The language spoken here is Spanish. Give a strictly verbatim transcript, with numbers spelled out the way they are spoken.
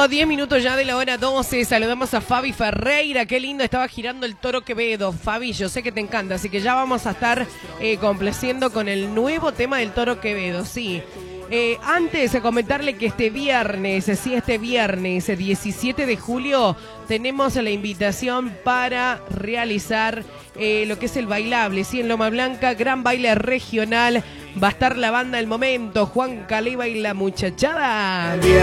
Bueno, diez minutos ya de la hora doce. Saludamos a Fabi Ferreira. Qué lindo, estaba girando el Toro Quevedo. Fabi, yo sé que te encanta, así que ya vamos a estar eh, complaciendo con el nuevo tema del Toro Quevedo, sí. Eh, antes de comentarle que este viernes, sí, este viernes, diecisiete de julio, tenemos la invitación para realizar eh, lo que es el bailable, sí, en Loma Blanca, gran baile regional. Va a estar la banda El Momento, Juan Caleva y la muchachada.